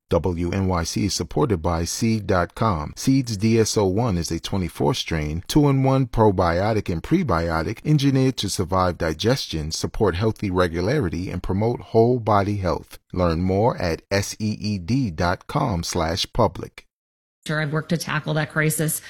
WNYC is supported by Seed.com. Seed's DSO1 is a 24-strain, 2-in-1 probiotic and prebiotic engineered to survive digestion, support healthy regularity, and promote whole body health. Learn more at seed.com/public. Sure, I've worked to tackle that crisis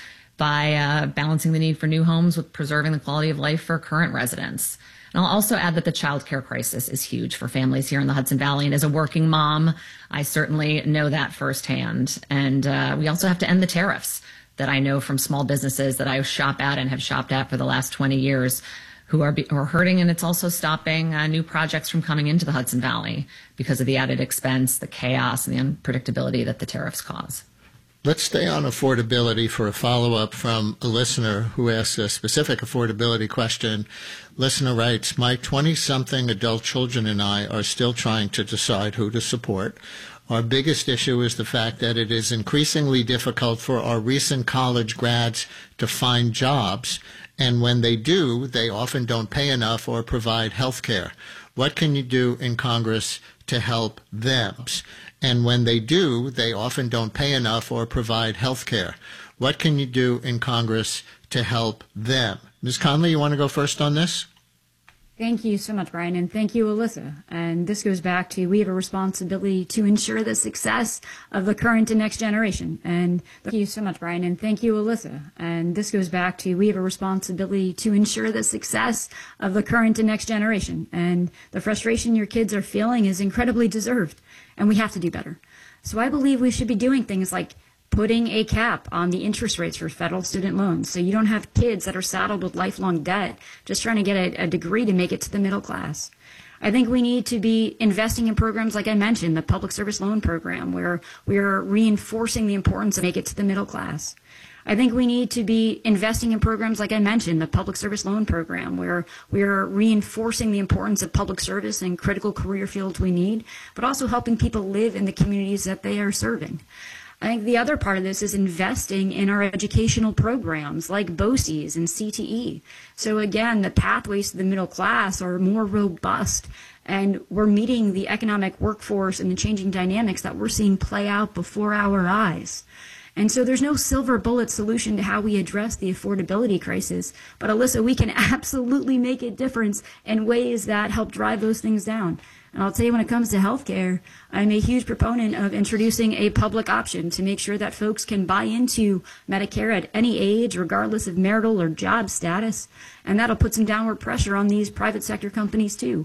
by balancing the need for new homes with preserving the quality of life for current residents. And I'll also add that the child care crisis is huge for families here in the Hudson Valley. And as a working mom, I certainly know that firsthand. And we also have to end the tariffs that I know from small businesses that I shop at and have shopped at for the last 20 years who are hurting. And it's also stopping new projects from coming into the Hudson Valley because of the added expense, the chaos, and the unpredictability that the tariffs cause. Let's stay on affordability for a follow-up from a listener who asks a specific affordability question. Listener writes, my 20-something adult children and I are still trying to decide who to support. Our biggest issue is the fact that it is increasingly difficult for our recent college grads to find jobs, and when they do, they often don't pay enough or provide health care. What can you do in Congress to help them? And when they do, they often don't pay enough or provide health care. What can you do in Congress to help them? Ms. Conley, you want to go first on this? Thank you so much, Brian, and thank you, Alyssa. And this goes back to we have a responsibility to ensure the success of the current and next generation. And thank you so much, Brian, and thank you, Alyssa. And this goes back to we have a responsibility to ensure the success of the current and next generation. And the frustration your kids are feeling is incredibly deserved, and we have to do better. So I believe we should be doing things like putting a cap on the interest rates for federal student loans so you don't have kids that are saddled with lifelong debt just trying to get a degree to make it to the middle class. I think we need to be investing in programs like I mentioned, the public service loan program, where we are reinforcing the importance of make it to the middle class. I think we need to be investing in programs like I mentioned, the public service loan program, where we are reinforcing the importance of public service and critical career fields we need, but also helping people live in the communities that they are serving. I think the other part of this is investing in our educational programs like BOCES and CTE. So again, the pathways to the middle class are more robust, and we're meeting the economic workforce and the changing dynamics that we're seeing play out before our eyes. And so there's no silver bullet solution to how we address the affordability crisis. But Alyssa, we can absolutely make a difference in ways that help drive those things down. And I'll tell you, when it comes to healthcare, I'm a huge proponent of introducing a public option to make sure that folks can buy into Medicare at any age, regardless of marital or job status. And that'll put some downward pressure on these private sector companies, too.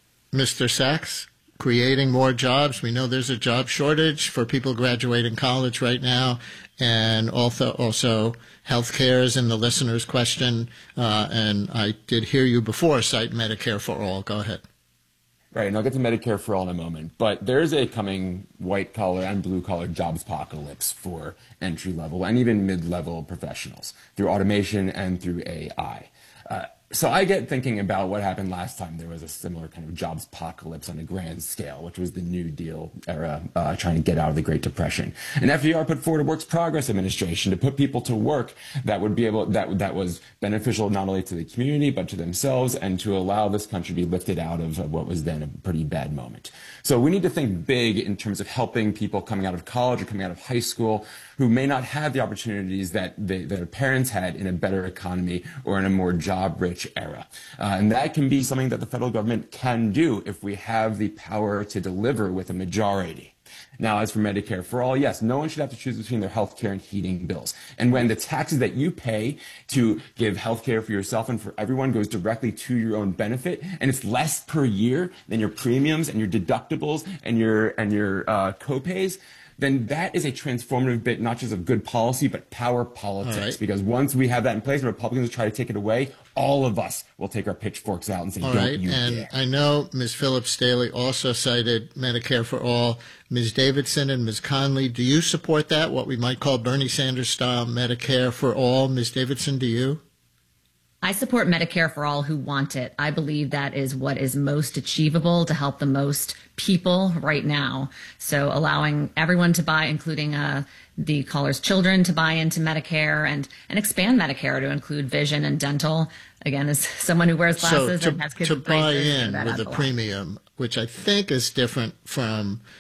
Mr. Sachs, creating more jobs. We know there's a job shortage for people graduating college right now. And also healthcare is in the listener's question. And I did hear you before cite Medicare for All. Go ahead. Right, and I'll get to Medicare for All in a moment, but there's a coming white-collar and blue-collar jobs apocalypse for entry-level and even mid-level professionals through automation and through AI. So I get thinking about what happened last time there was a similar kind of jobs apocalypse on a grand scale, which was the New Deal era, trying to get out of the Great Depression. And FDR put forward a Works Progress Administration to put people to work that would be able that was beneficial not only to the community but to themselves, and to allow this country to be lifted out of what was then a pretty bad moment. So we need to think big in terms of helping people coming out of college or coming out of high school who may not have the opportunities that their parents had in a better economy or in a more job-rich era. And that can be something that the federal government can do if we have the power to deliver with a majority. Now, as for Medicare for All, yes, no one should have to choose between their health care and heating bills. And when the taxes that you pay to give health care for yourself and for everyone goes directly to your own benefit, and it's less per year than your premiums and your deductibles and your co-pays, then that is a transformative bit, not just of good policy, but power politics. Right. Because once we have that in place and Republicans try to take it away, all of us will take our pitchforks out and say, don't you dare. I know Ms. Phillips-Staley also cited Medicare for All. Ms. Davidson and Ms. Conley, do you support that, what we might call Bernie Sanders-style Medicare for All? Ms. Davidson, do you? I support Medicare for all who want it. I believe that is what is most achievable to help the most people right now. So allowing everyone to buy, including the caller's children, to buy into Medicare and expand Medicare to include vision and dental. Again, as someone who wears glasses and has kids to with buy braces, in with a premium, which I think is different from